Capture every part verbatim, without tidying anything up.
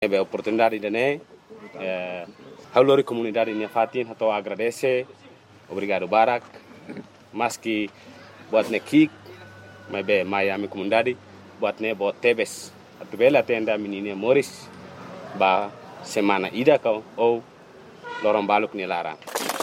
Teve a oportunidade de né, é, a lori comunidade minha fatin, então agradece, obrigado Barak, mas que buat nekik, mas bem, Miami comunidade, buat né, buat tebes, a tubela tenda menina Morris, ba semana ida kau ou lorong baluk ni lara.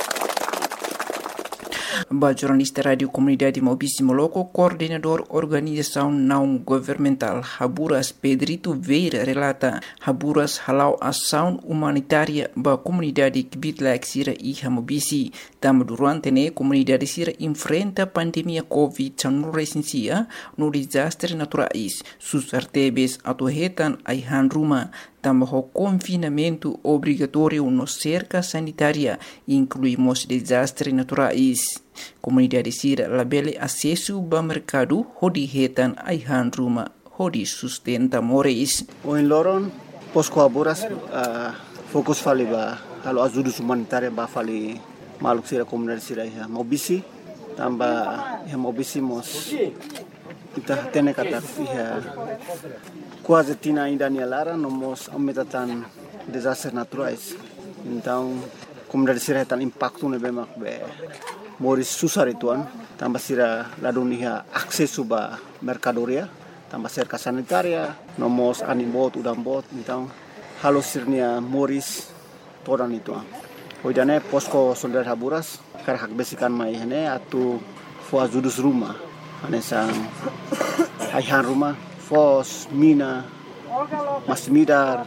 Ba jornalista Radio Comunidade Maurício Moloco, coordenador organização não governamental Haburas Pedrito Veira relata Haburas halau ação humanitária ba comunidade Kibitlaik Sira e Hamobisi. Tam durante ne comunidade Sira enfrenta pandemia Covid dezenove no desastre naturais. Sus artebes atuhetan aihan ruma. Também confinamento obrigatório no cerca sanitária, incluímos desastres naturais. Comunidade Sira labele acesso ao mercado, hodi hetan aihan ruma, hodi sustenta moris. O em Loron, posco aburas, uh, fokus fali ba, halo ajuda humanitária ba fali maluk Sira comunidade Sira ya Mobisi, tamba ya Mobisi mos kita tene kata ya quase tina ainda ni lara nomos aumentatan desastres naturais. Então, comunidade Sira tan impacto ne bemak be moris susar ituan, tambah Sira ladunia akses ba mercadoria, tambah cerca sanitaria, nomos animbot udang bot, então halo sirnia moris todan ituan. Hoidane posko soldar Haburas karhak besikan mai hene atu fo ajudus rumah. Anesang aihan rumah, fos, mina, masmidar,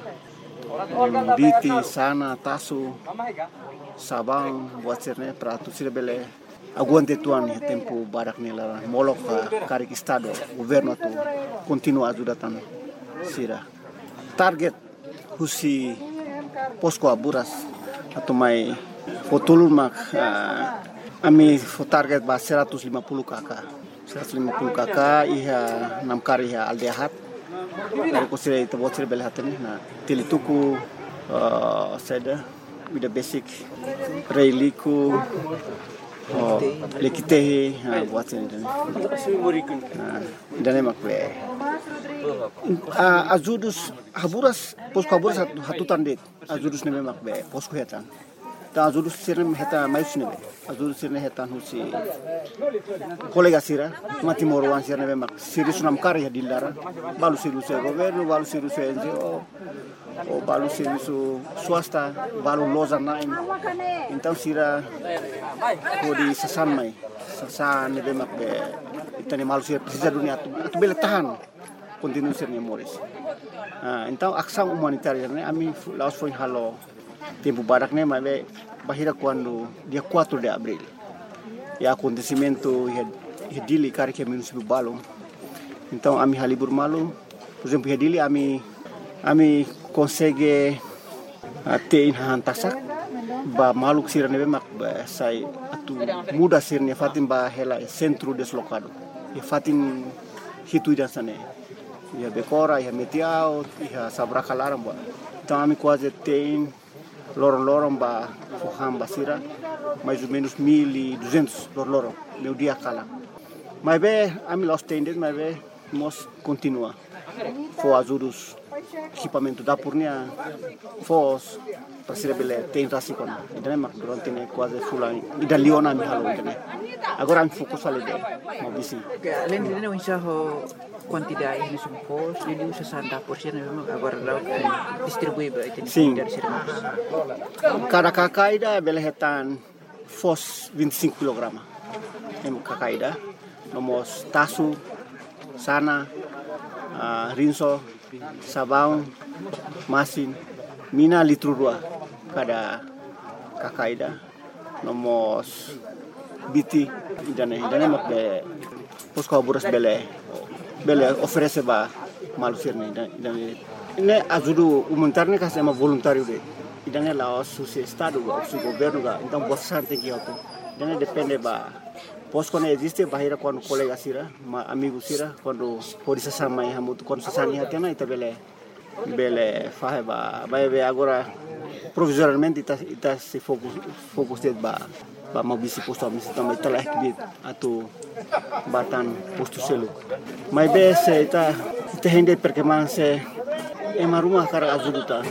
biti, sana, tasu, sabang, buat sirne, pratu sirbele. Aguante tuan tempo barak nela molok karik estado, governo tu continua ajudatan sira. Target husi posko Haburas atau mai fotulun mak ami fo target ba seratus lima puluh kakak. seratus lima puluh kakak iha enam kari iha aldehat dari kusira itu buat sira belhatani na tilituku uh, seda with the basic reiliku oh lekitehi ha buat sira dan emak be ajudus Haburas posko Haburas hatutan det ajudus ne emak be posko hetan ta ajudus sira heta mais ne be ajudus sira hetan husi kolega Sira mati morwan Sira ne mak siri sunam kari di lara balu siru se governo balu siru se N G O o balu siru su swasta balu loza nain então Sira kodi sasan mai sasan ne mak be itani malu Sira precisa dunia tu tu bele tahan continue Sira Moris ah então ação humanitária ne ami laos foi halo tempo barak ne mai bahira quando dia quatro de abril e acontecimento e dili kari que menos balom então ami halibur malu por exemplo dili ami ami consegue ter hantasak ba maluk Sira nebe mak ba sai atu muda sirne fatim ba hela centro deslocado e fatim hitu dan sane ya bekora ya metiao ya sabrakalaram ba então ami quase tem lorong-lorong ba fuham ba Sira mais ou menos mil e duzentos lorong meu dia kala mas be ami los tendes mas be mos continua fo ajudus equipamento da purnia fos para Sira bele tem rasikon idane mak durante ne quase fulan ida liona mi halo idane agora am fokus ale de Mobisi além de não enxerro quantidade de sumpos ele usa sessenta por cento agora lá distribui para itu dari Sira cada kakaida bele hetan fos vinte e cinco kilogramas em kakaida nomos tasu sana uh, rinso sabão masin mina litro dua cada kakaida nomos biti idane idane mak be posko Haburas bele bele oferece ba malu sirne idane ne ajudu humanitarne ka sama voluntário de idane la su estado ba su governo ga então bastante que auto idane depende ba posko ne existe bahira quando colega Sira ma amigo Sira quando pode sama e hamutu quando sasani hatena ita bele bele fahe ba ba agora provisoriamente ita ita se focus focus ba ba Mobisi posto amisi também telah kibit atau batan posto selu mai be se ita ita hende perkembangan se ema rumah kara azuduta